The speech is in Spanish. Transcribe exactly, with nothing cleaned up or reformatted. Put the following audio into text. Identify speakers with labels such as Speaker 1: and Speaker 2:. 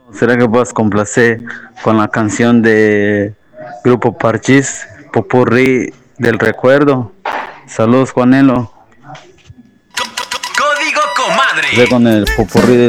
Speaker 1: ¿Será que puedas complacer con la canción de Grupo Parchís, Popurrí del Recuerdo? Saludos, Juanelo.
Speaker 2: Código
Speaker 1: O sea,
Speaker 2: Comadre.
Speaker 1: con el Popurrí